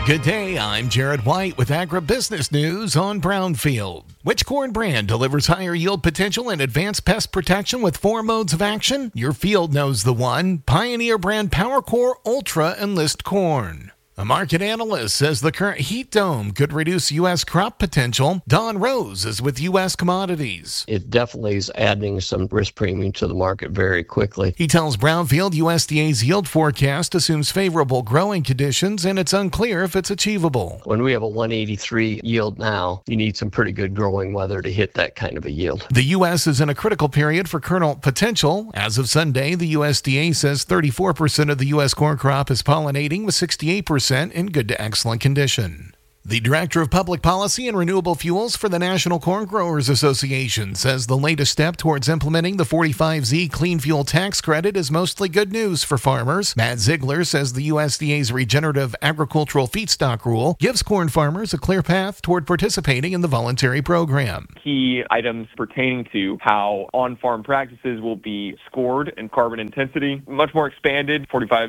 Good day, I'm Jared White with Agribusiness News on Brownfield. Which corn brand delivers higher yield potential and advanced pest protection with 4 modes of action? Your field knows the one. Pioneer brand PowerCore Ultra Enlist Corn. A market analyst says the current heat dome could reduce U.S. crop potential. Don Rose is with U.S. Commodities. It definitely is adding some risk premium to the market very quickly. He tells Brownfield USDA's yield forecast assumes favorable growing conditions, and it's unclear if it's achievable. When we have a 183 yield now, you need some pretty good growing weather to hit that kind of a yield. The U.S. is in a critical period for kernel potential. As of Sunday, the USDA says 34% of the U.S. corn crop is pollinating, with 68% in good to excellent condition. The Director of Public Policy and Renewable Fuels for the National Corn Growers Association says the latest step towards implementing the 45Z clean fuel tax credit is mostly good news for farmers. Matt Ziegler says the USDA's regenerative agricultural feedstock rule gives corn farmers a clear path toward participating in the voluntary program. Key items pertaining to how on-farm practices will be scored and carbon intensity, much more expanded.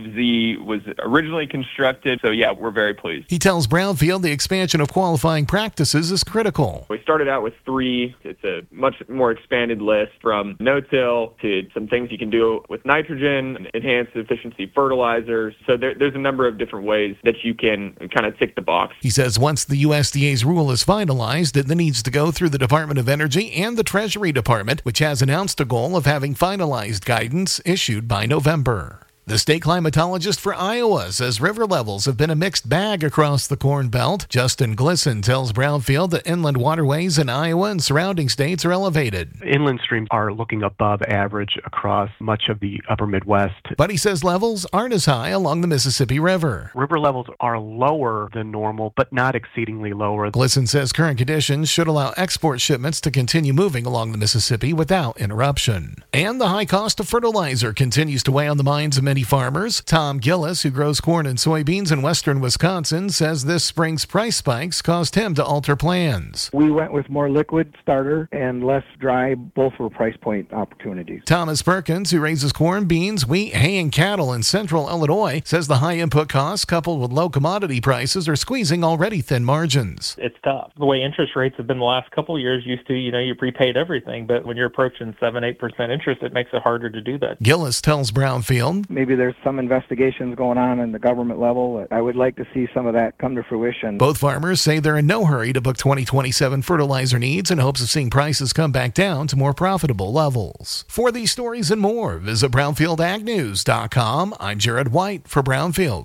45Z was originally constructed, so yeah, we're very pleased. He tells Brownfield the expansion of qualifying practices is critical. We started out with 3. It's a much more expanded list, from no-till to some things you can do with nitrogen, enhanced efficiency fertilizers. So there's a number of different ways that you can kind of tick the box. He says once the USDA's rule is finalized, it then needs to go through the Department of Energy and the Treasury Department, which has announced a goal of having finalized guidance issued by November. The state climatologist for Iowa says river levels have been a mixed bag across the Corn Belt. Justin Glisson tells Brownfield that inland waterways in Iowa and surrounding states are elevated. Inland streams are looking above average across much of the upper Midwest. But he says levels aren't as high along the Mississippi River. River levels are lower than normal, but not exceedingly lower. Glisson says current conditions should allow export shipments to continue moving along the Mississippi without interruption. And the high cost of fertilizer continues to weigh on the minds of many farmers. Tom Gillis, who grows corn and soybeans in western Wisconsin, says this spring's price spikes caused him to alter plans. We went with more liquid starter and less dry. Both were price point opportunities. Thomas Perkins, who raises corn, beans, wheat, hay, and cattle in central Illinois, says the high input costs coupled with low commodity prices are squeezing already thin margins. It's tough. The way interest rates have been the last couple of years used to, you prepaid everything, but when you're approaching 7-8% interest, it makes it harder to do that. Gillis tells Brownfield, maybe there's some investigations going on in the government level. I would like to see some of that come to fruition. Both farmers say they're in no hurry to book 2027 fertilizer needs in hopes of seeing prices come back down to more profitable levels. For these stories and more, visit BrownfieldAgNews.com. I'm Jared White for Brownfield.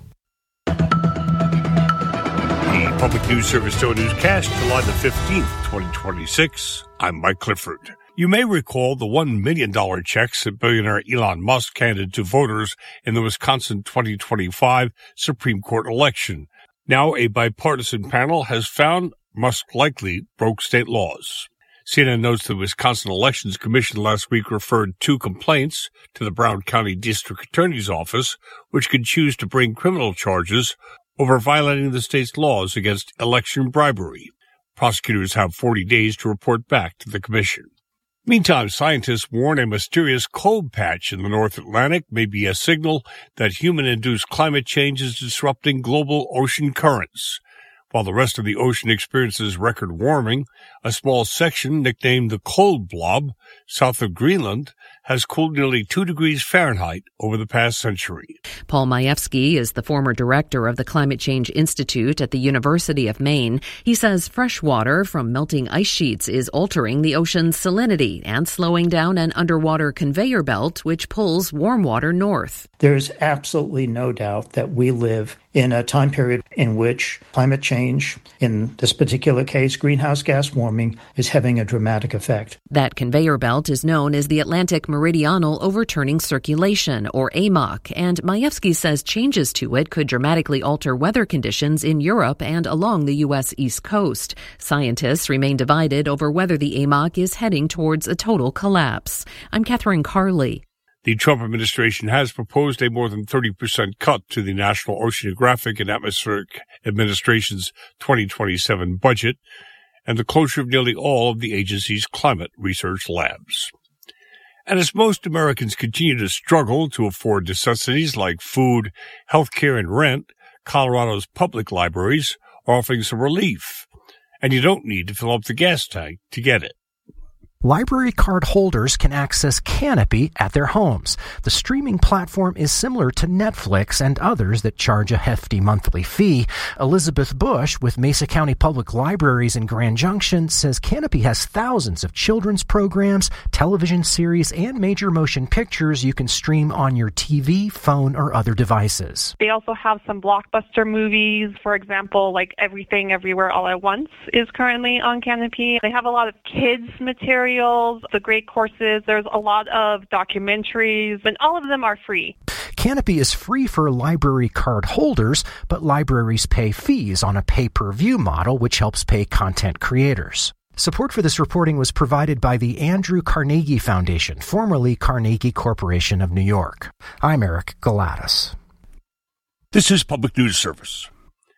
The Public News Service Total Newscast, July the 15th, 2026. I'm Mike Clifford. You may recall the $1 million checks that billionaire Elon Musk handed to voters in the Wisconsin 2025 Supreme Court election. Now a bipartisan panel has found Musk likely broke state laws. CNN notes the Wisconsin Elections Commission last week referred 2 complaints to the Brown County District Attorney's Office, which could choose to bring criminal charges over violating the state's laws against election bribery. Prosecutors have 40 days to report back to the commission. Meantime, scientists warn a mysterious cold patch in the North Atlantic may be a signal that human-induced climate change is disrupting global ocean currents. While the rest of the ocean experiences record warming, a small section nicknamed the Cold Blob, south of Greenland, has cooled nearly 2 degrees Fahrenheit over the past century. Paul Majewski is the former director of the Climate Change Institute at the University of Maine. He says fresh water from melting ice sheets is altering the ocean's salinity and slowing down an underwater conveyor belt which pulls warm water north. There's absolutely no doubt that we live in a time period in which climate change, in this particular case, greenhouse gas warming, is having a dramatic effect. That conveyor belt is known as the Atlantic Meridional Overturning Circulation, or AMOC, and Majewski says changes to it could dramatically alter weather conditions in Europe and along the U.S. East Coast. Scientists remain divided over whether the AMOC is heading towards a total collapse. I'm Catherine Carley. The Trump administration has proposed a more than 30% cut to the National Oceanographic and Atmospheric Administration's 2027 budget and the closure of nearly all of the agency's climate research labs. And as most Americans continue to struggle to afford necessities like food, health care, and rent, Colorado's public libraries are offering some relief. And you don't need to fill up the gas tank to get it. Library card holders can access Kanopy at their homes. The streaming platform is similar to Netflix and others that charge a hefty monthly fee. Elizabeth Bush with Mesa County Public Libraries in Grand Junction says Kanopy has thousands of children's programs, television series, and major motion pictures you can stream on your TV, phone, or other devices. They also have some blockbuster movies, for example, like Everything Everywhere All at Once is currently on Kanopy. They have a lot of kids material, the great courses. There's a lot of documentaries, and all of them are free. Kanopy is free for library card holders, but libraries pay fees on a pay-per-view model, which helps pay content creators. Support for this reporting was provided by the Andrew Carnegie Foundation, formerly Carnegie Corporation of New York. I'm Eric Galatas. This is Public News Service.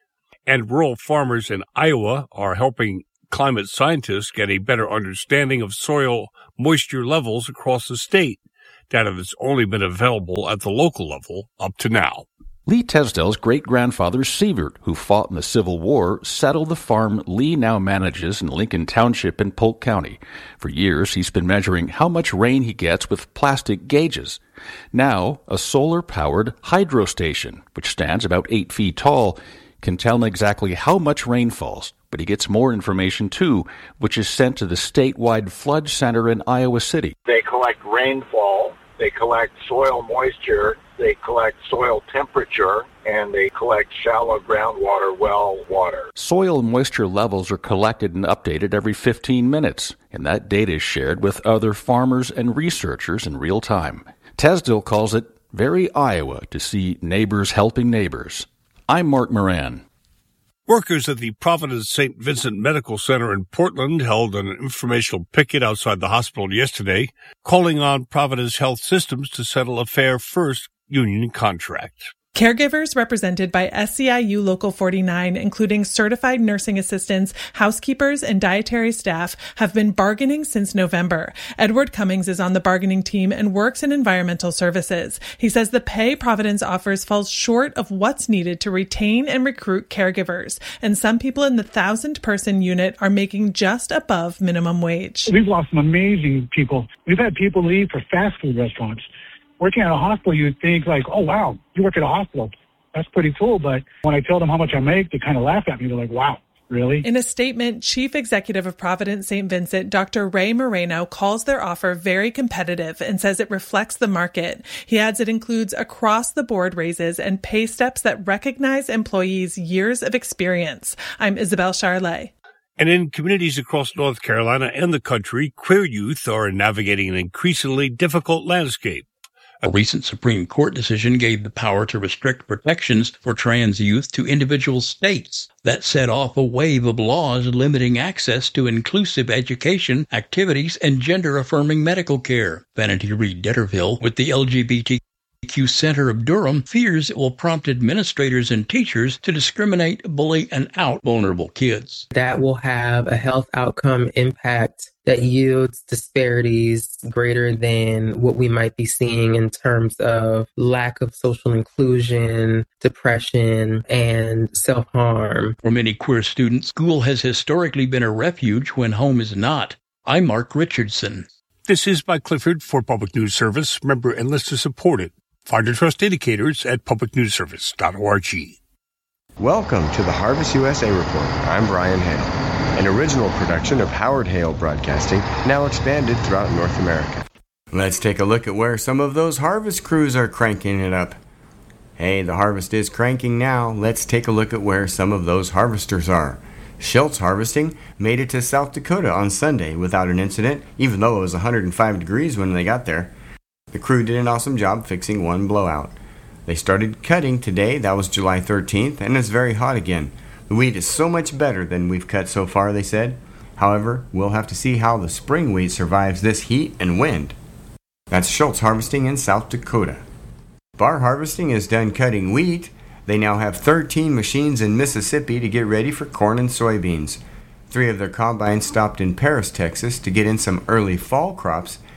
And rural farmers in Iowa are helping climate scientists get a better understanding of soil moisture levels across the state, data that's only been available at the local level up to now. Lee Tesdell's great-grandfather, Sievert, who fought in the Civil War, settled the farm Lee now manages in Lincoln Township in Polk County. For years, he's been measuring how much rain he gets with plastic gauges. Now, a solar-powered hydro station, which stands about 8 feet tall, can tell him exactly how much rain falls. But he gets more information, too, which is sent to the statewide flood center in Iowa City. They collect rainfall, they collect soil moisture, they collect soil temperature, and they collect shallow groundwater well water. Soil moisture levels are collected and updated every 15 minutes, and that data is shared with other farmers and researchers in real time. Tesdell calls it very Iowa to see neighbors helping neighbors. I'm Mark Moran. Workers at the Providence St. Vincent Medical Center in Portland held an informational picket outside the hospital yesterday, calling on Providence Health Systems to settle a fair first union contract. Caregivers represented by SCIU Local 49, including certified nursing assistants, housekeepers, and dietary staff, have been bargaining since November. Edward Cummings is on the bargaining team and works in environmental services. He says the pay Providence offers falls short of what's needed to retain and recruit caregivers, and some people in the 1,000-person unit are making just above minimum wage. We've lost some amazing people. We've had people leave for fast food restaurants. Working at a hospital, you'd think like, oh, wow, you work at a hospital. That's pretty cool. But when I tell them how much I make, they kind of laugh at me. They're like, wow, really? In a statement, Chief Executive of Providence St. Vincent, Dr. Ray Moreno, calls their offer very competitive and says it reflects the market. He adds it includes across-the-board raises and pay steps that recognize employees' years of experience. I'm Isabel Charlet. And in communities across North Carolina and the country, queer youth are navigating an increasingly difficult landscape. A recent Supreme Court decision gave the power to restrict protections for trans youth to individual states. That set off a wave of laws limiting access to inclusive education, activities, and gender-affirming medical care. Vanity Reed Detterville with the LGBTQ Center of Durham fears it will prompt administrators and teachers to discriminate, bully, and out vulnerable kids. That will have a health outcome impact that yields disparities greater than what we might be seeing in terms of lack of social inclusion, depression, and self-harm. For many queer students, school has historically been a refuge when home is not. I'm Mark Richardson. This is Mike Clifford for Public News Service. Member and listener supported. Find your trust indicators at publicnewsservice.org. Welcome to the Harvest USA Report. I'm Brian Hale, an original production of Howard Hale Broadcasting, now expanded throughout North America. Let's take a look at where some of those harvest crews are cranking it up. Hey, the harvest is cranking now. Let's take a look at where some of those harvesters are. Schultz Harvesting made it to South Dakota on Sunday without an incident, even though it was 105 degrees when they got there. The crew did an awesome job fixing one blowout. They started cutting today, that was July 13th, and it's very hot again. The wheat is so much better than we've cut so far, they said. However, we'll have to see how the spring wheat survives this heat and wind. That's Schultz Harvesting in South Dakota. Bar Harvesting is done cutting wheat. They now have 13 machines in Mississippi to get ready for corn and soybeans. 3 of their combines stopped in Paris, Texas to get in some early fall crops,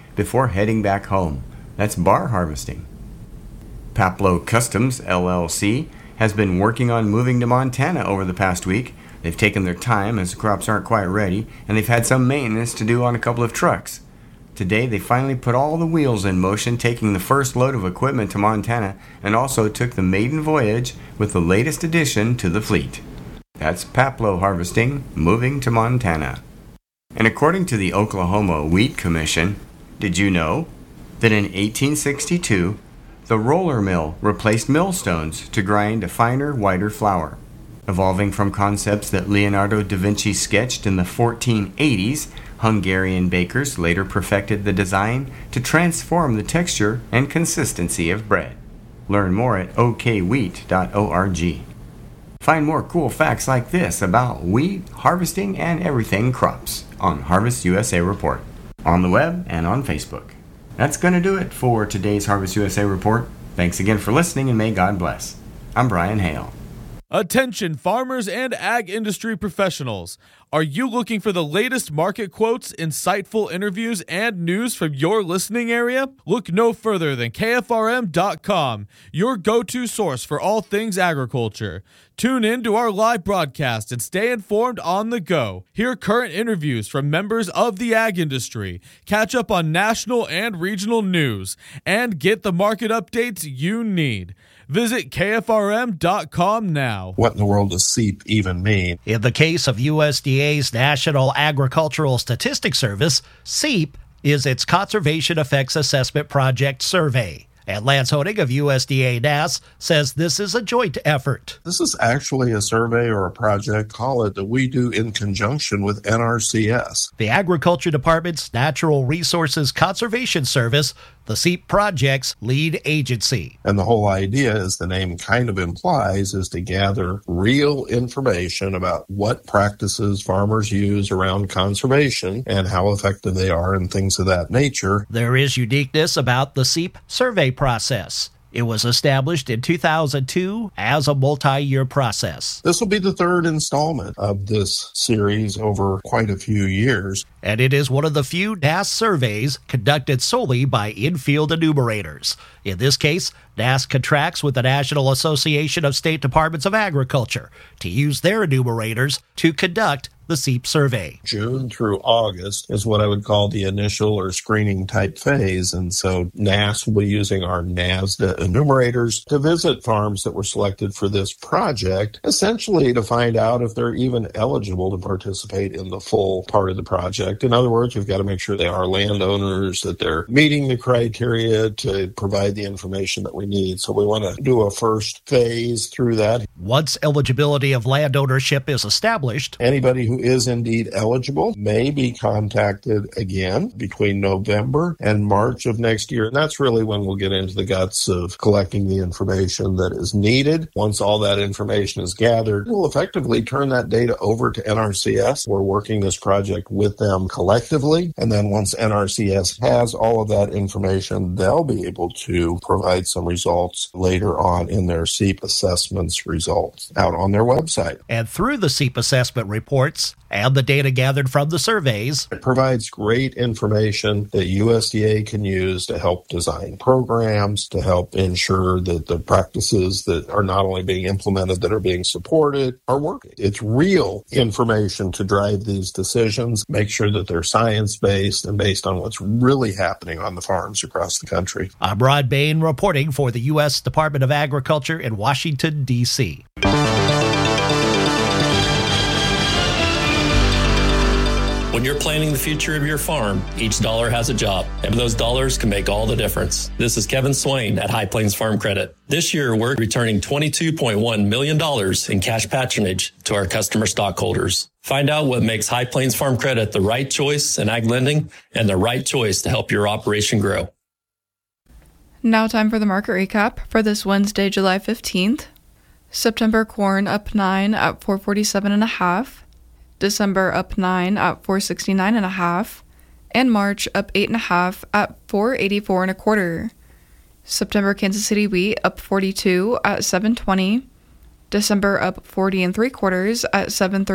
before heading back home. That's bar harvesting. Paplo Customs, LLC, has been working on moving to Montana over the past week. They've taken their time as the crops aren't quite ready, and they've had some maintenance to do on a couple of trucks. Today, they finally put all the wheels in motion, taking the first load of equipment to Montana, and also took the maiden voyage with the latest addition to the fleet. That's Paplo Harvesting, moving to Montana. And according to the Oklahoma Wheat Commission, did you know that in 1862, the roller mill replaced millstones to grind a finer, whiter flour? Evolving from concepts that Leonardo da Vinci sketched in the 1480s, Hungarian bakers later perfected the design to transform the texture and consistency of bread. Learn more at okwheat.org. Find more cool facts like this about wheat, harvesting, and everything crops on Harvest USA Report, on the web and on Facebook. That's going to do it for today's Harvest USA Report. Thanks again for listening, and may God bless. I'm Brian Hale. Attention farmers and ag industry professionals. Are you looking for the latest market quotes, insightful interviews, and news from your listening area? Look no further than KFRM.com, your go-to source for all things agriculture. Tune in to our live broadcast and stay informed on the go. Hear current interviews from members of the ag industry, catch up on national and regional news, and get the market updates you need. Visit KFRM.com now. What in the world does SEEP even mean? In the case of USDA's National Agricultural Statistics Service, SEEP is its Conservation Effects Assessment Project Survey. And Lance Honig of USDA NASS says this is a joint effort. This is actually a survey or a project, call it, that we do in conjunction with NRCS. The Agriculture Department's Natural Resources Conservation Service, the SEEP project's lead agency. And the whole idea, as the name kind of implies, is to gather real information about what practices farmers use around conservation and how effective they are and things of that nature. There is uniqueness about the SEEP survey process. It was established in 2002 as a multi-year process. This will be the third installment of this series over quite a few years. And it is one of the few NASS surveys conducted solely by in-field enumerators. In this case, NASS contracts with the National Association of State Departments of Agriculture to use their enumerators to conduct the SEEP survey. June through August is what I would call the initial or screening type phase. And so NASS will be using our NASDA enumerators to visit farms that were selected for this project, essentially to find out if they're even eligible to participate in the full part of the project. In other words, we've got to make sure they are landowners, that they're meeting the criteria to provide the information that we need. So we want to do a first phase through that. Once eligibility of land ownership is established, anybody who is indeed eligible may be contacted again between November and March of next year. And that's really when we'll get into the guts of collecting the information that is needed. Once all that information is gathered, we'll effectively turn that data over to NRCS. We're working this project with them collectively. And then once NRCS has all of that information, they'll be able to provide some results later on in their SEEP assessments results out on their website. And through the SEEP assessment reports and the data gathered from the surveys, it provides great information that USDA can use to help design programs, to help ensure that the practices that are not only being implemented, that are being supported, are working. It's real information to drive these decisions, make sure that they're science-based and based on what's really happening on the farms across the country. I'm Rod Bain reporting for the U.S. Department of Agriculture in Washington, D.C. When you're planning the future of your farm, each dollar has a job, and those dollars can make all the difference. This is Kevin Swain at High Plains Farm Credit. This year, we're returning $22.1 million in cash patronage to our customer stockholders. Find out what makes High Plains Farm Credit the right choice in ag lending and the right choice to help your operation grow. Now time for the market recap for this Wednesday, July 15th. September corn up 9 at 447.5. December up 9 at 469.5, and March up 8.5 at 484.25. September Kansas City wheat up 42 at 720. December up 40 3/4 at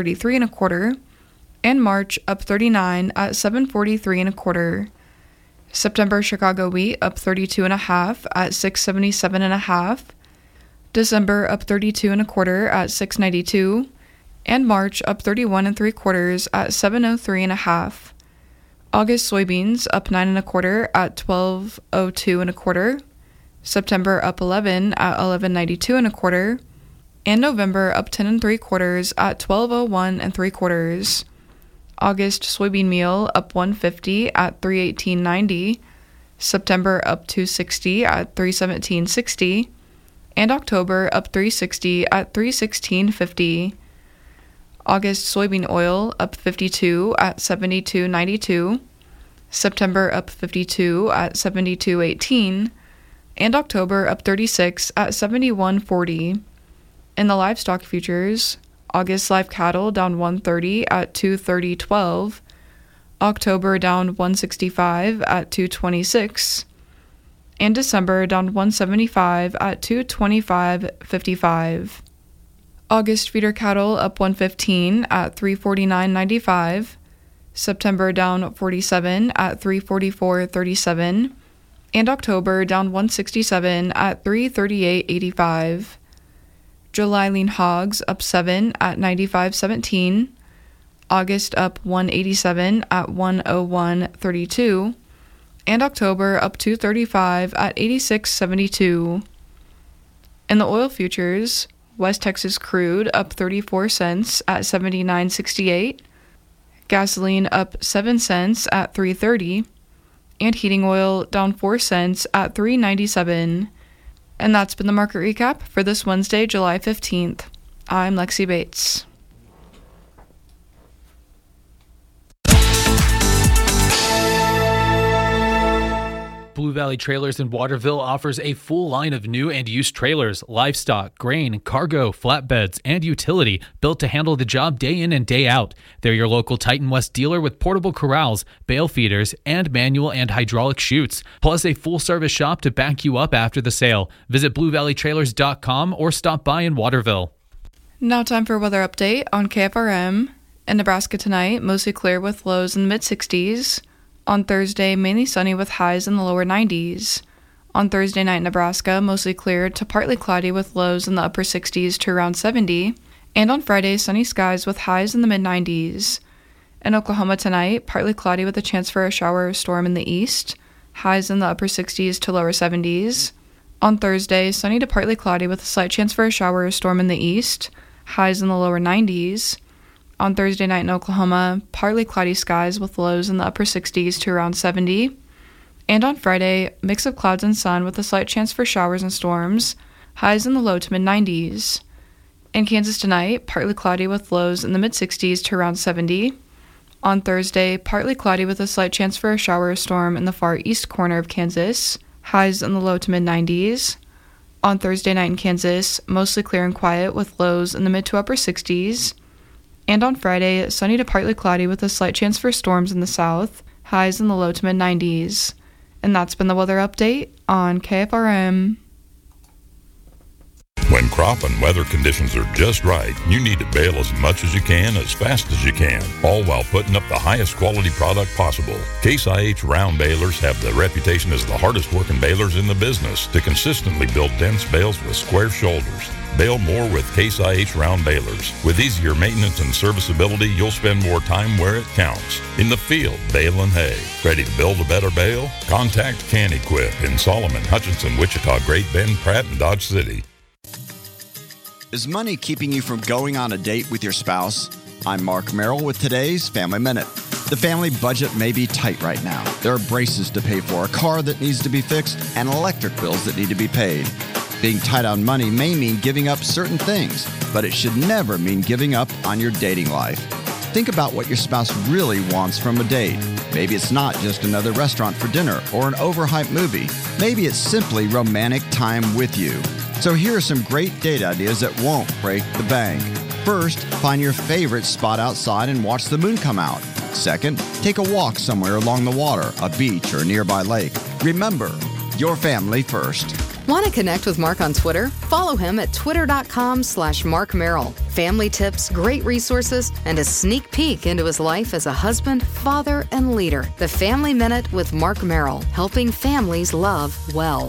733.25, and March up 39 at 743.25. September Chicago wheat up 32.5 at $677.5. December up 32.25 at $692. And March up 31.75 at $703.5. August soybeans up 9.25 at $12.02.25. September up 11 at $11.92.25. And November up 10.75 at $12.01.75. August soybean meal up $1.50 at $3.18.90. September up $2.60 at $3.17.60. And October up $3.60 at $3.16.50. August soybean oil up 52 at $72.92. September up 52 at $72.18. And October up 36 at $71.40. In the livestock futures, August live cattle down 130 at $230.12. October down 165 at $226. And December down 175 at $225.55. August feeder cattle up 115 at $349.95. September down 47 at $344.37. And October down 167 at $338.85. July lean hogs up 7 at $95.17. August up 187 at $101.32. And October up 235 at $86.72. In the oil futures, West Texas crude up 34 cents at $79.68. Gasoline up 7 cents at $3.30. And heating oil down 4 cents at $3.97. And that's been the market recap for this Wednesday, July 15th. I'm Lexi Bates. Blue Valley Trailers in Waterville offers a full line of new and used trailers, livestock, grain, cargo, flatbeds, and utility built to handle the job day in and day out. They're your local Titan West dealer with portable corrals, bale feeders, and manual and hydraulic chutes, plus a full-service shop to back you up after the sale. Visit BlueValleyTrailers.com or stop by in Waterville. Now time for a weather update on KFRM. In Nebraska tonight, mostly clear with lows in the mid-60s. On Thursday, mainly sunny with highs in the lower 90s. On Thursday night, Nebraska, mostly clear to partly cloudy with lows in the upper 60s to around 70. And on Friday, sunny skies with highs in the mid-90s. In Oklahoma tonight, partly cloudy with a chance for a shower or storm in the east. Highs in the upper 60s to lower 70s. On Thursday, sunny to partly cloudy with a slight chance for a shower or storm in the east. Highs in the lower 90s. On Thursday night in Oklahoma, partly cloudy skies with lows in the upper 60s to around 70. And on Friday, mix of clouds and sun with a slight chance for showers and storms, highs in the low to mid-90s. In Kansas tonight, partly cloudy with lows in the mid-60s to around 70. On Thursday, partly cloudy with a slight chance for a shower or storm in the far east corner of Kansas, highs in the low to mid-90s. On Thursday night in Kansas, mostly clear and quiet with lows in the mid to upper 60s. And on Friday, sunny to partly cloudy with a slight chance for storms in the south, highs in the low to mid-90s. And that's been the weather update on KFRM. When crop and weather conditions are just right, you need to bale as much as you can, as fast as you can, all while putting up the highest quality product possible. Case IH round balers have the reputation as the hardest working balers in the business to consistently build dense bales with square shoulders. Bale more with Case IH round balers. With easier maintenance and serviceability, you'll spend more time where it counts. In the field, baling hay. Ready to build a better bale? Contact Can-Equip in Solomon, Hutchinson, Wichita, Great Bend, Pratt, and Dodge City. Is money keeping you from going on a date with your spouse? I'm Mark Merrill with today's Family Minute. The family budget may be tight right now. There are braces to pay for, a car that needs to be fixed, and electric bills that need to be paid. Being tight on money may mean giving up certain things, but it should never mean giving up on your dating life. Think about what your spouse really wants from a date. Maybe it's not just another restaurant for dinner or an overhyped movie. Maybe it's simply romantic time with you. So here are some great date ideas that won't break the bank. First, find your favorite spot outside and watch the moon come out. Second, take a walk somewhere along the water, a beach or a nearby lake. Remember, your family first. Want to connect with Mark on Twitter? Follow him at twitter.com/Mark Merrill. Family tips, great resources, and a sneak peek into his life as a husband, father, and leader. The Family Minute with Mark Merrill, helping families love well.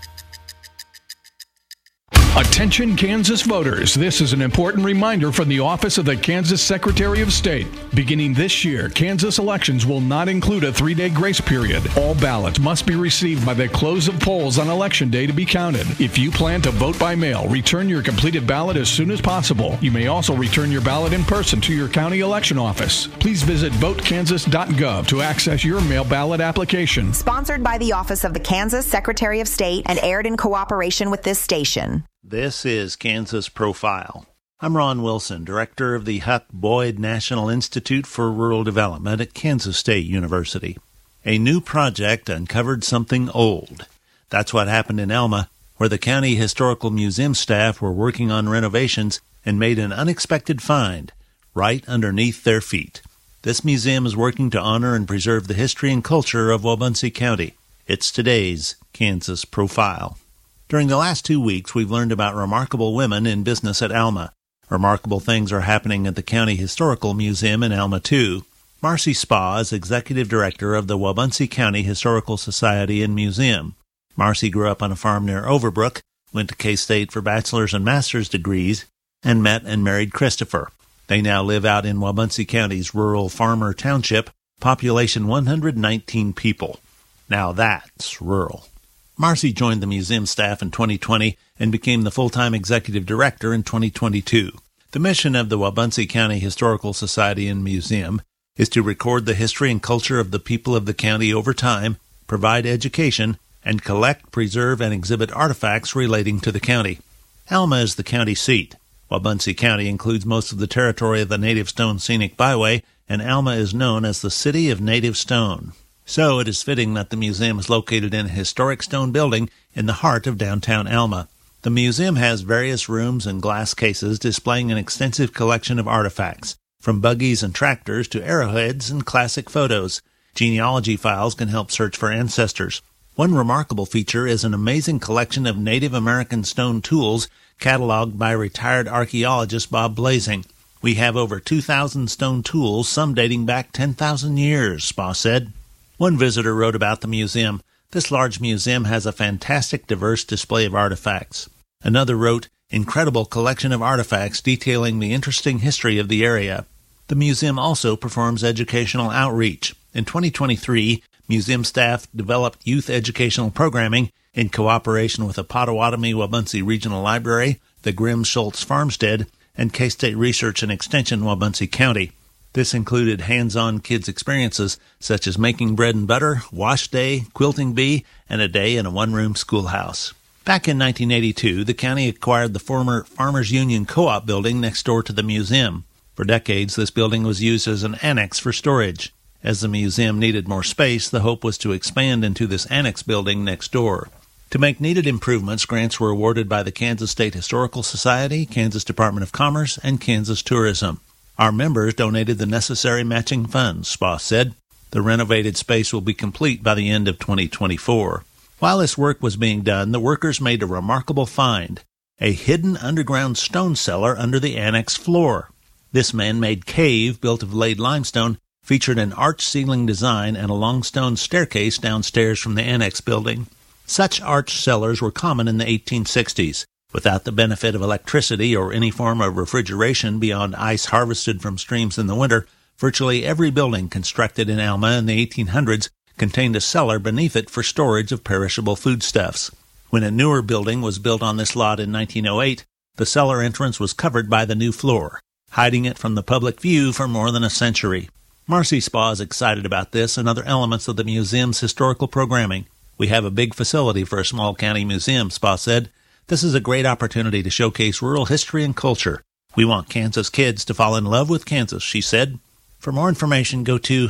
Attention Kansas voters, this is an important reminder from the Office of the Kansas Secretary of State. Beginning this year, Kansas elections will not include a 3-day grace period. All ballots must be received by the close of polls on Election Day to be counted. If you plan to vote by mail, return your completed ballot as soon as possible. You may also return your ballot in person to your county election office. Please visit votekansas.gov to access your mail ballot application. Sponsored by the Office of the Kansas Secretary of State and aired in cooperation with this station. This is Kansas Profile. I'm Ron Wilson, director of the Huck Boyd National Institute for Rural Development at Kansas State University. A new project uncovered something old. That's what happened in Alma, where the County Historical Museum staff were working on renovations and made an unexpected find right underneath their feet. This museum is working to honor and preserve the history and culture of Wabaunsee County. It's today's Kansas Profile. During the last 2 weeks, we've learned about remarkable women in business at Alma. Remarkable things are happening at the County Historical Museum in Alma, too. Marcy Spa is executive director of the Wabaunsee County Historical Society and Museum. Marcy grew up on a farm near Overbrook, went to K-State for bachelor's and master's degrees, and met and married Christopher. They now live out in Wabaunsee County's rural Farmer Township, population 119 people. Now that's rural. Marcy joined the museum staff in 2020 and became the full-time executive director in 2022. The mission of the Wabaunsee County Historical Society and Museum is to record the history and culture of the people of the county over time, provide education, and collect, preserve, and exhibit artifacts relating to the county. Alma is the county seat. Wabaunsee County includes most of the territory of the Native Stone Scenic Byway, and Alma is known as the City of Native Stone. So it is fitting that the museum is located in a historic stone building in the heart of downtown Alma. The museum has various rooms and glass cases displaying an extensive collection of artifacts, from buggies and tractors to arrowheads and classic photos. Genealogy files can help search for ancestors. One remarkable feature is an amazing collection of Native American stone tools cataloged by retired archaeologist Bob Blazing. We have over 2,000 stone tools, some dating back 10,000 years, Spa said. One visitor wrote about the museum, "This large museum has a fantastic, diverse display of artifacts." Another wrote, "Incredible collection of artifacts detailing the interesting history of the area." The museum also performs educational outreach. In 2023, museum staff developed youth educational programming in cooperation with the Potawatomi-Wabaunsee Regional Library, the Grimm-Schultz Farmstead, and K-State Research and Extension Wabaunsee County. This included hands-on kids' experiences such as making bread and butter, wash day, quilting bee, and a day in a one-room schoolhouse. Back in 1982, the county acquired the former Farmers Union Co-op building next door to the museum. For decades, this building was used as an annex for storage. As the museum needed more space, the hope was to expand into this annex building next door. To make needed improvements, grants were awarded by the Kansas State Historical Society, Kansas Department of Commerce, and Kansas Tourism. Our members donated the necessary matching funds, Spa said. The renovated space will be complete by the end of 2024. While this work was being done, the workers made a remarkable find, a hidden underground stone cellar under the annex floor. This man-made cave, built of laid limestone, featured an arch ceiling design and a long stone staircase downstairs from the annex building. Such arch cellars were common in the 1860s. Without the benefit of electricity or any form of refrigeration beyond ice harvested from streams in the winter, virtually every building constructed in Alma in the 1800s contained a cellar beneath it for storage of perishable foodstuffs. When a newer building was built on this lot in 1908, the cellar entrance was covered by the new floor, hiding it from the public view for more than a century. Marcy Spa is excited about this and other elements of the museum's historical programming. "We have a big facility for a small county museum," Spa said. "This is a great opportunity to showcase rural history and culture. We want Kansas kids to fall in love with Kansas," she said. For more information, go to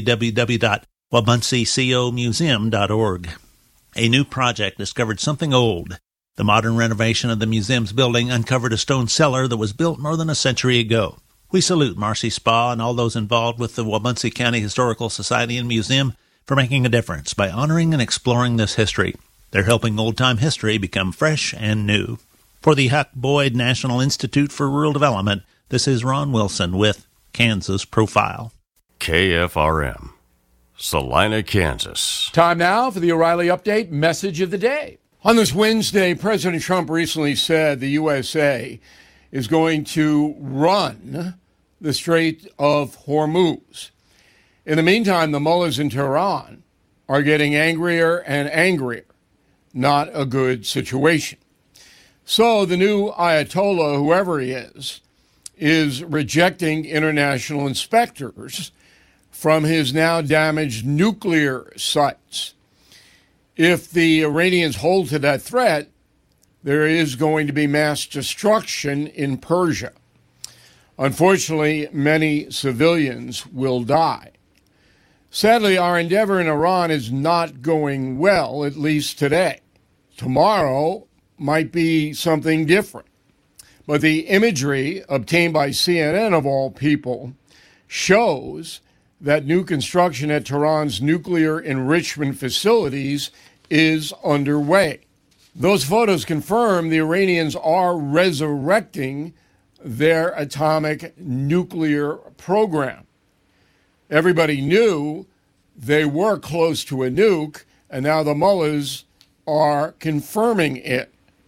www.wabanseecomuseum.org. A new project discovered something old. The modern renovation of the museum's building uncovered a stone cellar that was built more than a century ago. We salute Marcy Spa and all those involved with the Wabaunsee County Historical Society and Museum for making a difference by honoring and exploring this history. They're helping old-time history become fresh and new. For the Huck Boyd National Institute for Rural Development, this is Ron Wilson with Kansas Profile. KFRM, Salina, Kansas. Time now for the O'Reilly Update Message of the Day. On this Wednesday, President Trump recently said the USA is going to run the Strait of Hormuz. In the meantime, the mullahs in Tehran are getting angrier and angrier. Not a good situation. So the new Ayatollah, whoever he is rejecting international inspectors from his now damaged nuclear sites. If the Iranians hold to that threat, there is going to be mass destruction in Persia. Unfortunately, many civilians will die. Sadly, our endeavor in Iran is not going well, at least today. Tomorrow might be something different. But the imagery obtained by CNN, of all people, shows that new construction at Tehran's nuclear enrichment facilities is underway. Those photos confirm the Iranians are resurrecting their atomic nuclear program. Everybody knew they were close to a nuke, and now the mullahs are confirming it.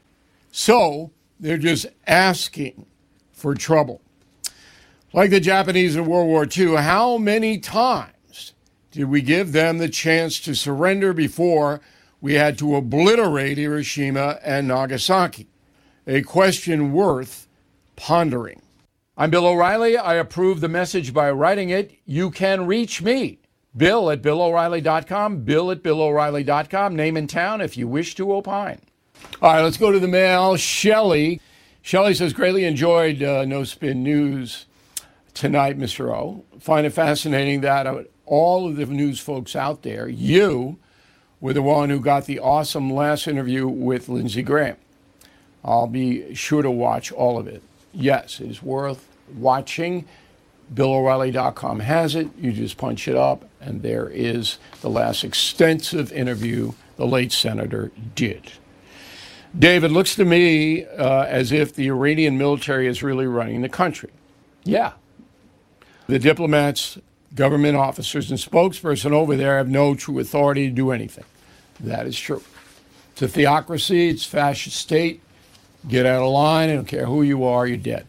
So they're just asking for trouble. Like the Japanese in World War II, how many times did we give them the chance to surrender before we had to obliterate Hiroshima and Nagasaki? A question worth pondering. I'm Bill O'Reilly. I approve the message by writing it. You can reach me, Bill at BillO'Reilly.com, Bill at BillO'Reilly.com, name and town if you wish to opine. All right, let's go to the mail. Shelley says, greatly enjoyed No Spin News tonight, Mr. O. Find it fascinating that all of the news folks out there, you were the one who got the awesome last interview with Lindsey Graham. I'll be sure to watch all of it. Yes, it is worth watching. BillO'Reilly.com has it. You just punch it up, and there is the last extensive interview the late senator did. David, looks to me as if the Iranian military is really running the country. Yeah. The diplomats, government officers, and spokesperson over there have no true authority to do anything. That is true. It's a theocracy. It's a fascist state. Get out of line. I don't care who you are. You're dead.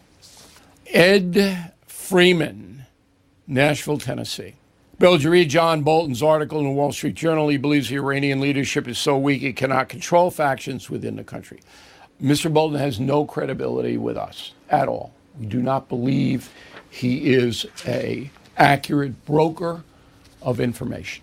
Ed Freeman, Nashville, Tennessee. Bill, did you read John Bolton's article in the Wall Street Journal? He believes the Iranian leadership is so weak it cannot control factions within the country. Mr. Bolton has no credibility with us at all. We do not believe he is an accurate broker of information.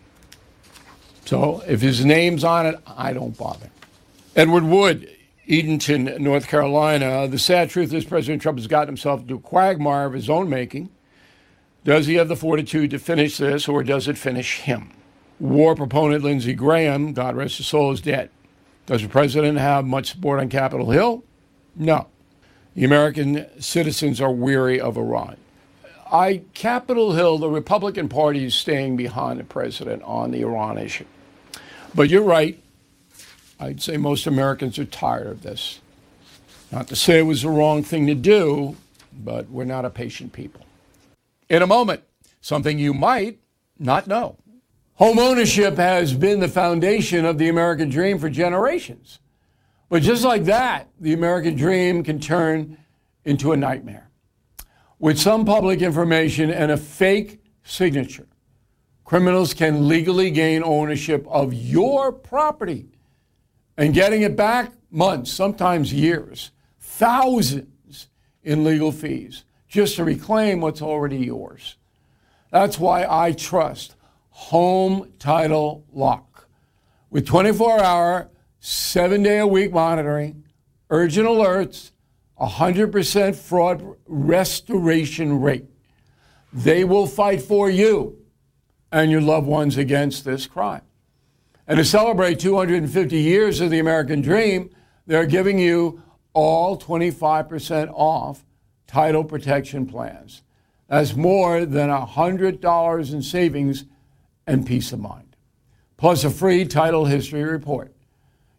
So if his name's on it, I don't bother. Edward Wood, Edenton, North Carolina. The sad truth is President Trump has gotten himself into a quagmire of his own making. Does he have the fortitude to finish this, or does it finish him? War proponent Lindsey Graham, God rest his soul, is dead. Does the president have much support on Capitol Hill? No. The American citizens are weary of Iran. Capitol Hill, the Republican Party is staying behind the president on the Iran issue. But you're right. I'd say most Americans are tired of this. Not to say it was the wrong thing to do, but we're not a patient people. In a moment, something you might not know. Home ownership has been the foundation of the American dream for generations. But just like that, the American dream can turn into a nightmare. With some public information and a fake signature, criminals can legally gain ownership of your property, and getting it back months, sometimes years, thousands in legal fees, just to reclaim what's already yours. That's why I trust Home Title Lock. With 24-hour, 7-day-a-week monitoring, urgent alerts, 100% fraud restoration rate, they will fight for you and your loved ones against this crime. And to celebrate 250 years of the American dream, they're giving you all 25% off title protection plans. That's more than $100 in savings and peace of mind. Plus a free title history report.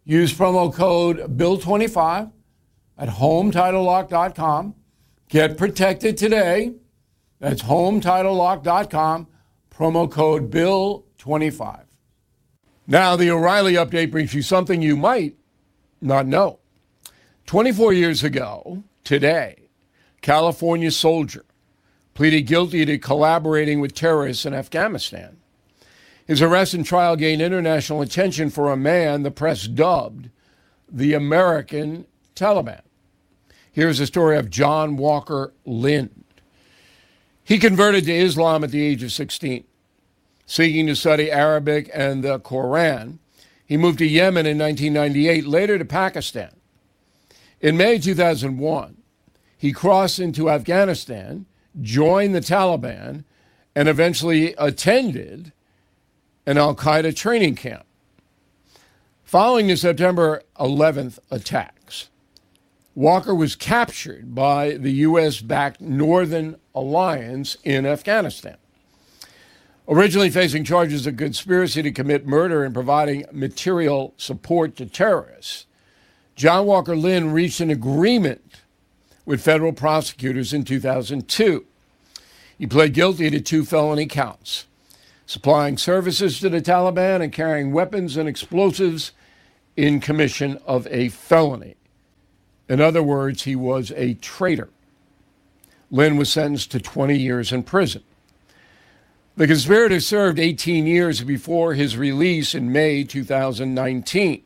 Use promo code BILL25 at HomeTitleLock.com. Get protected today. That's HomeTitleLock.com. Promo code BILL25. Now, the O'Reilly update brings you something you might not know. 24 years ago, today, California soldier pleaded guilty to collaborating with terrorists in Afghanistan. His arrest and trial gained international attention for a man the press dubbed the American Taliban. Here's the story of John Walker Lind. He converted to Islam at the age of 16. Seeking to study Arabic and the Quran, he moved to Yemen in 1998, later to Pakistan. In May 2001, he crossed into Afghanistan, joined the Taliban, and eventually attended an al-Qaeda training camp. Following the September 11th attacks, Walker was captured by the U.S.-backed Northern Alliance in Afghanistan. Originally facing charges of conspiracy to commit murder and providing material support to terrorists, John Walker Lind reached an agreement with federal prosecutors in 2002. He pled guilty to 2 felony counts: supplying services to the Taliban and carrying weapons and explosives in commission of a felony. In other words, he was a traitor. Lind was sentenced to 20 years in prison. The conspirator served 18 years before his release in May 2019.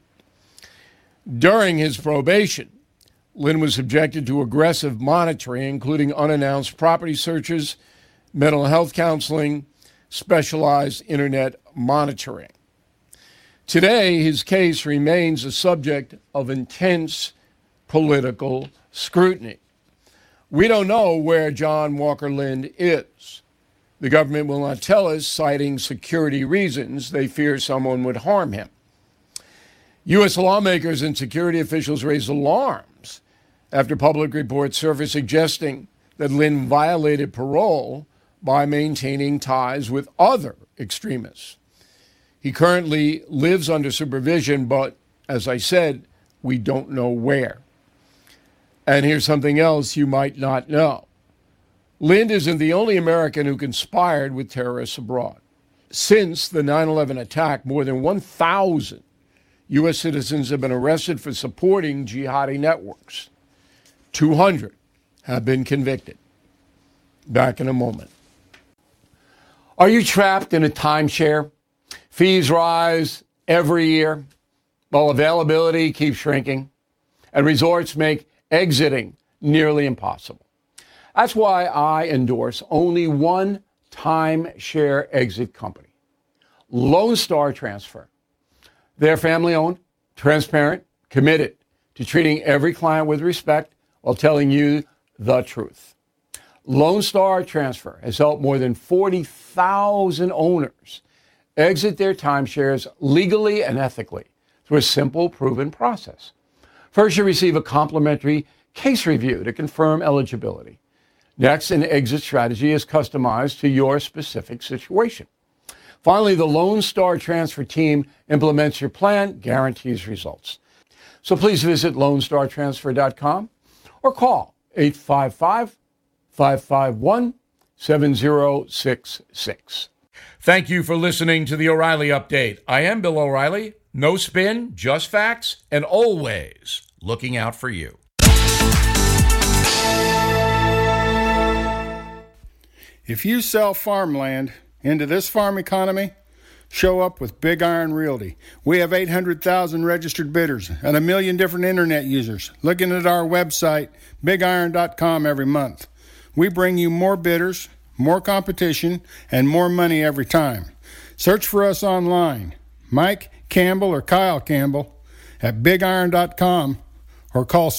During his probation, Lind was subjected to aggressive monitoring, including unannounced property searches, mental health counseling, specialized internet monitoring. Today, his case remains the subject of intense political scrutiny. We don't know where John Walker Lind is. The government will not tell us, citing security reasons. They fear someone would harm him. U.S. lawmakers and security officials raised alarms after public reports surfaced suggesting that Lind violated parole by maintaining ties with other extremists. He currently lives under supervision, but, as I said, we don't know where. And here's something else you might not know. Lind isn't the only American who conspired with terrorists abroad. Since the 9/11 attack, more than 1,000 U.S. citizens have been arrested for supporting jihadi networks. 200 have been convicted. Back in a moment. Are you trapped in a timeshare? Fees rise every year, while availability keeps shrinking, and resorts make exiting nearly impossible. That's why I endorse only one timeshare exit company, Lone Star Transfer. They're family-owned, transparent, committed to treating every client with respect while telling you the truth. Lone Star Transfer has helped more than 40,000 owners exit their timeshares legally and ethically through a simple, proven process. First, you receive a complimentary case review to confirm eligibility. Next, an exit strategy is customized to your specific situation. Finally, the Lone Star Transfer team implements your plan, guarantees results. So please visit LoneStarTransfer.com or call 855-551-7066. Thank you for listening to the O'Reilly Update. I am Bill O'Reilly. No spin, just facts, and always looking out for you. If you sell farmland into this farm economy, show up with Big Iron Realty. We have 800,000 registered bidders and 1 million different internet users looking at our website, bigiron.com, every month. We bring you more bidders, more competition, and more money every time. Search for us online, Mike Campbell or Kyle Campbell at bigiron.com, or call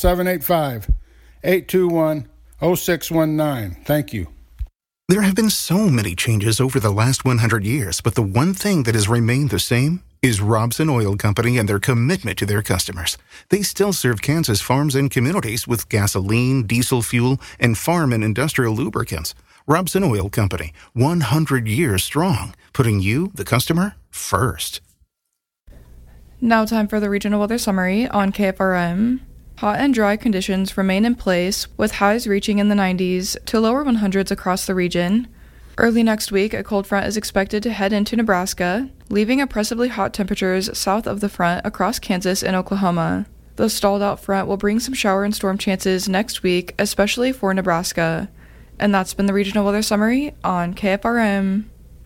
785-821-0619. Thank you. There have been so many changes over the last 100 years, but the one thing that has remained the same is Robson Oil Company and their commitment to their customers. They still serve Kansas farms and communities with gasoline, diesel fuel, and farm and industrial lubricants. Robson Oil Company, 100 years strong, putting you, the customer, first. Now time for the regional weather summary on KFRM. Hot and dry conditions remain in place, with highs reaching in the 90s to lower 100s across the region. Early next week, a cold front is expected to head into Nebraska, leaving oppressively hot temperatures south of the front across Kansas and Oklahoma. The stalled-out front will bring some shower and storm chances next week, especially for Nebraska. And that's been the regional weather summary on KFRM.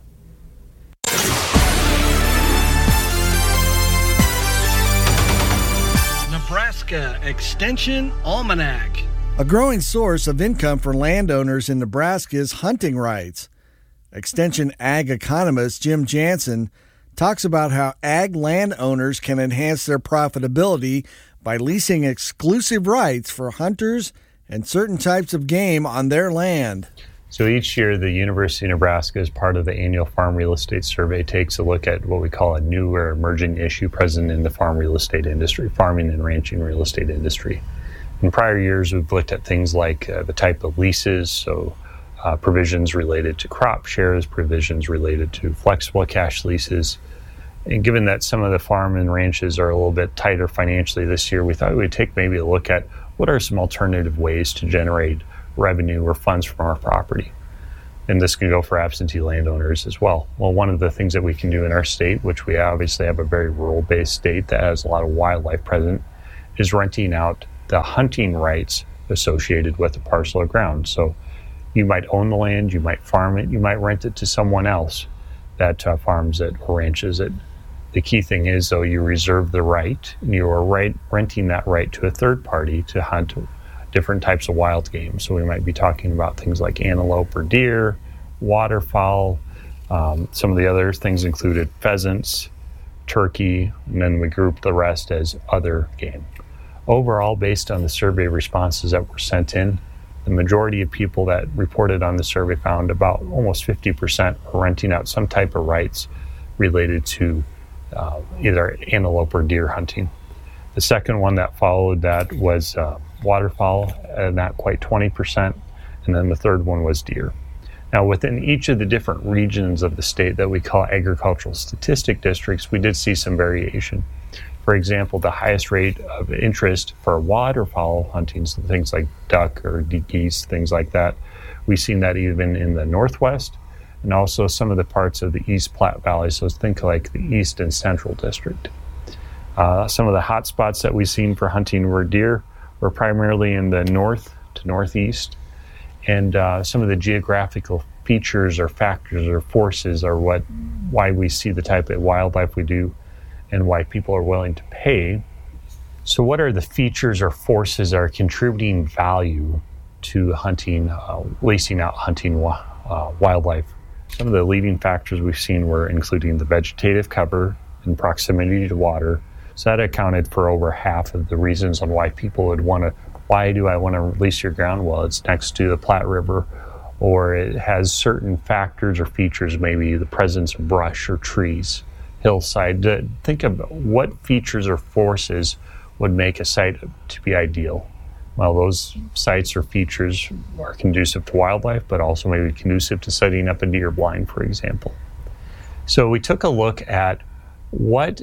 Nebraska Extension Almanac. A growing source of income for landowners in Nebraska is hunting rights. Extension ag economist Jim Jansen talks about how ag landowners can enhance their profitability by leasing exclusive rights for hunters and certain types of game on their land. So each year, the University of Nebraska, as part of the annual Farm Real Estate Survey, takes a look at what we call a new or emerging issue present in the farm real estate industry, farming and ranching real estate industry. In prior years, we've looked at things like the type of leases, so provisions related to crop shares, provisions related to flexible cash leases. And given that some of the farm and ranches are a little bit tighter financially this year, we thought we'd take maybe a look at what are some alternative ways to generate revenue or funds from our property. And this can go for absentee landowners as well. Well, one of the things that we can do in our state, which we obviously have a very rural-based state that has a lot of wildlife present, is renting out the hunting rights associated with a parcel of ground. So you might own the land, you might farm it, you might rent it to someone else that farms it or ranches it. The key thing is, though, you reserve the right, and you are renting that right to a third party to hunt different types of wild game. So we might be talking about things like antelope or deer, waterfowl. Some of the other things included pheasants, turkey, and then we group the rest as other game. Overall, based on the survey responses that were sent in, the majority of people that reported on the survey found about almost 50% are renting out some type of rights related to either antelope or deer hunting. The second one that followed that was waterfowl, not quite 20%, and then the third one was deer. Now, within each of the different regions of the state that we call agricultural statistic districts, we did see some variation. For example, the highest rate of interest for waterfowl hunting, so things like duck or geese, things like that, we've seen that even in the Northwest and also some of the parts of the East Platte Valley, so think like the East and Central District. Some of the hot spots that we've seen for hunting were deer were primarily in the north to northeast, and some of the geographical features or factors or forces are why we see the type of wildlife we do and why people are willing to pay. So what are the features or forces that are contributing value to hunting, leasing out hunting wildlife? Some of the leading factors we've seen were including the vegetative cover and proximity to water. So that accounted for over half of the reasons on why people would want to, why do I want to lease your ground? Well, it's next to the Platte River, or it has certain factors or features, maybe the presence of brush or trees, hillside. Think of what features or forces would make a site to be ideal. Well, those sites or features are conducive to wildlife, but also maybe conducive to setting up a deer blind, for example. So we took a look at what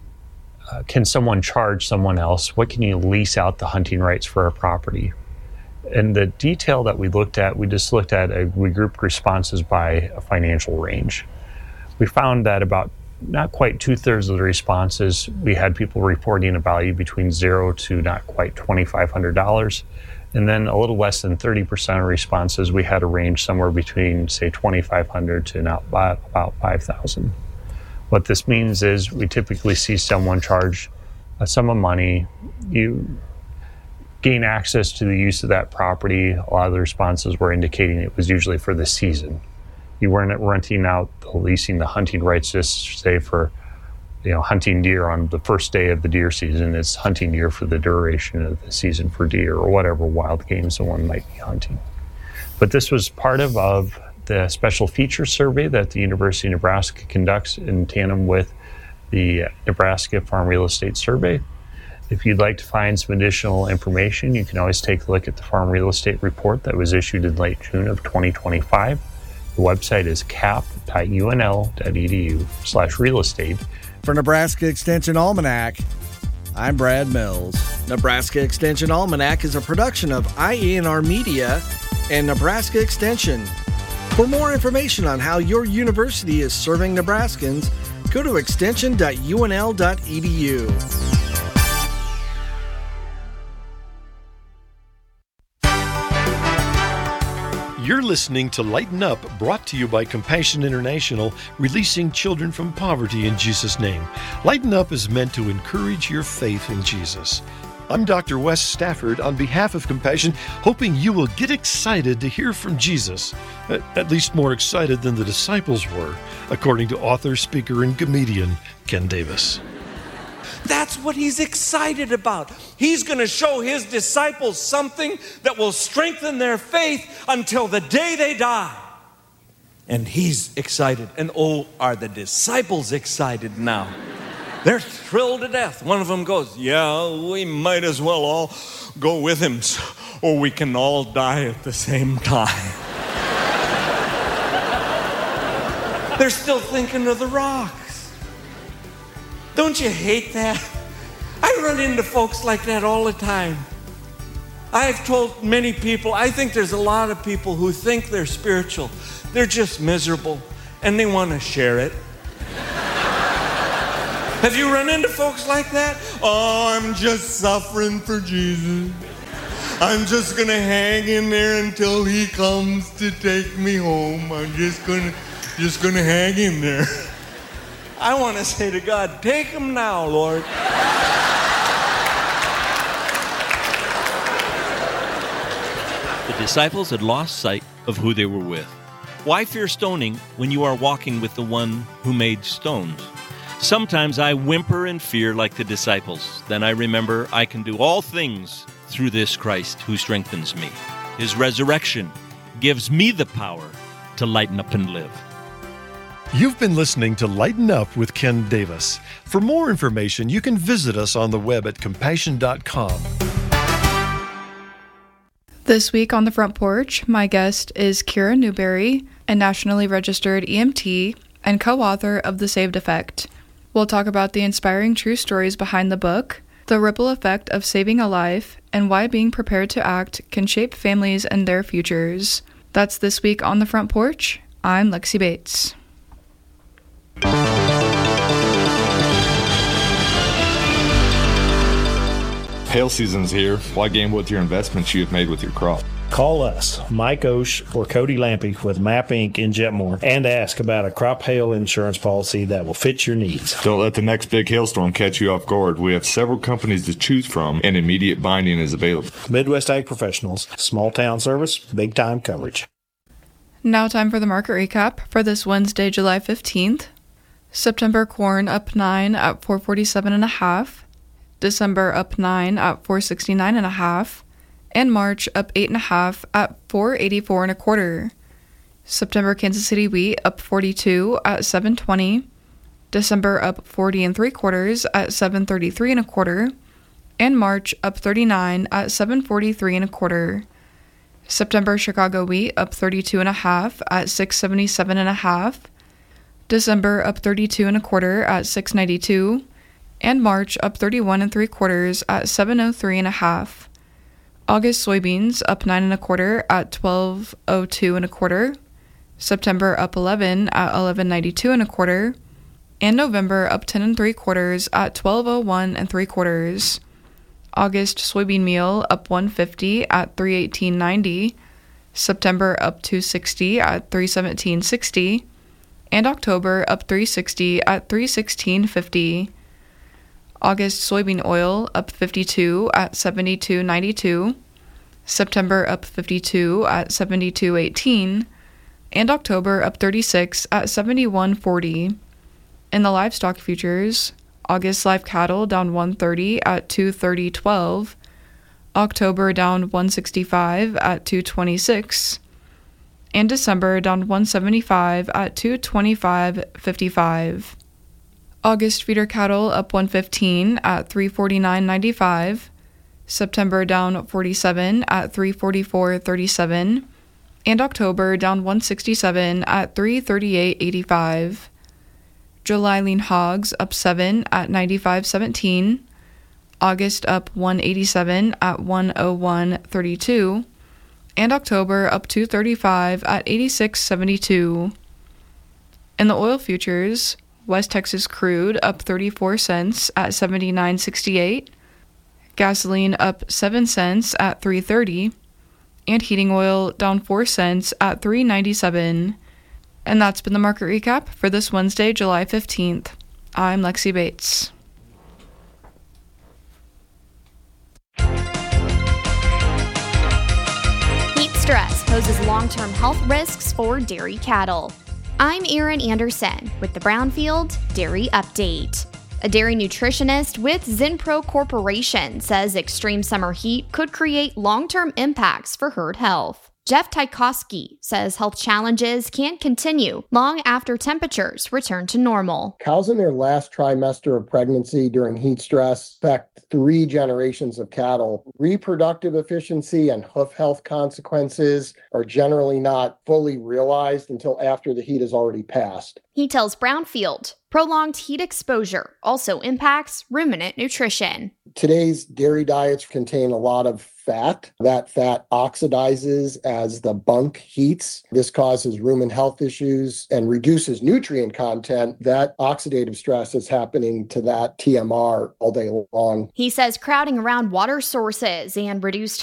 can someone charge someone else? What can you lease out the hunting rights for a property? And the detail that we looked at, we grouped responses by a financial range. We found that about not quite 2/3 of the responses, we had people reporting a value between $0 to not quite $2,500. And then a little less than 30% of responses, we had a range somewhere between, say, $2,500 to about $5,000. What this means is we typically see someone charge a sum of money. You gain access to the use of that property. A lot of the responses were indicating it was usually for the season. You weren't renting out, leasing the hunting rights just say for, hunting deer on the first day of the deer season. It's hunting deer for the duration of the season for deer or whatever wild game someone might be hunting. But this was part of the special feature survey that the University of Nebraska conducts in tandem with the Nebraska Farm Real Estate Survey. If you'd like to find some additional information, you can always take a look at the Farm Real Estate Report that was issued in late June of 2025. The website is cap.unl.edu/real estate. For Nebraska Extension Almanac, I'm Brad Mills. Nebraska Extension Almanac is a production of IENR Media and Nebraska Extension. For more information on how your university is serving Nebraskans, go to extension.unl.edu. You're listening to Lighten Up, brought to you by Compassion International, releasing children from poverty in Jesus' name. Lighten Up is meant to encourage your faith in Jesus. I'm Dr. Wes Stafford on behalf of Compassion, hoping you will get excited to hear from Jesus, at least more excited than the disciples were, according to author, speaker, and comedian Ken Davis. That's what he's excited about. He's going to show his disciples something that will strengthen their faith until the day they die. And he's excited. And oh, are the disciples excited now? They're thrilled to death. One of them goes, yeah, we might as well all go with him, or we can all die at the same time. They're still thinking of the rocks. Don't you hate that? I run into folks like that all the time. I've told many people, I think there's a lot of people who think they're spiritual. They're just miserable, and they want to share it. Have you run into folks like that? Oh, I'm just suffering for Jesus. I'm just going to hang in there until he comes to take me home. I'm just going to hang in there. I want to say to God, take him now, Lord. The disciples had lost sight of who they were with. Why fear stoning when you are walking with the one who made stones? Sometimes I whimper in fear like the disciples. Then I remember I can do all things through this Christ who strengthens me. His resurrection gives me the power to lighten up and live. You've been listening to Lighten Up with Ken Davis. For more information, you can visit us on the web at compassion.com. This week on the front porch, my guest is Kira Newberry, a nationally registered EMT and co-author of The Saved Effect. We'll talk about the inspiring true stories behind the book, the ripple effect of saving a life, and why being prepared to act can shape families and their futures. That's this week on the front porch. I'm Lexi Bates. Hail season's here. Why gamble with your investments you have made with your crop? Call us, Mike Osh or Cody Lampy with MAP Inc. in Jetmore, and ask about a crop hail insurance policy that will fit your needs. Don't let the next big hailstorm catch you off guard. We have several companies to choose from, and immediate binding is available. Midwest Ag Professionals, small town service, big time coverage. Now time for the market recap for this Wednesday, July 15th. September corn up 9 at 447.5. December up 9 at 469.5. And March up 8.5 at 484.25. September Kansas City wheat up 42 at 720. December up 40 3/4 at 733.25. And March up 39 at 743.25. September Chicago wheat up 32.5 at 677.5. December up 32.25 at 692, and March up 31 3/4 at 703.5. August soybeans up 9.25 at 1202.25. September up 11 at 1192.25, and November up 10 3/4 at 1201 3/4. August soybean meal up 150 at 318.90. September up 260 at 317.60. And October up 360 at 316.50. August soybean oil up 52 at 72.92. September up 52 at 72.18. And October up 36 at 71.40. In the livestock futures, August live cattle down 130 at 230.12. October down 165 at 226. And December down 175 at 225.55. August feeder cattle up 115 at 349.95. September down 47 at 344.37. And October down 167 at 338.85. July lean hogs up 7 at 95.17. August up 187 at 101.32. And October up 235 at 86.72. In the oil futures, West Texas crude up 34 cents at 79.68. Gasoline up 7 cents at 3.30. And heating oil down 4 cents at 3.97. And that's been the market recap for this Wednesday, July 15th. I'm Lexi Bates. Heat stress poses long-term health risks for dairy cattle. I'm Erin Anderson with the Brownfield Dairy Update. A dairy nutritionist with Zinpro Corporation says extreme summer heat could create long-term impacts for herd health. Jeff Tykowski says health challenges can't continue long after temperatures return to normal. Cows in their last trimester of pregnancy during heat stress affect 3 generations of cattle. Reproductive efficiency and hoof health consequences are generally not fully realized until after the heat has already passed. He tells Brownfield prolonged heat exposure also impacts ruminant nutrition. Today's dairy diets contain a lot of fat. That fat oxidizes as the bunk heats. This causes rumen health issues and reduces nutrient content. That oxidative stress is happening to that TMR all day long. He says crowding around water sources and reduced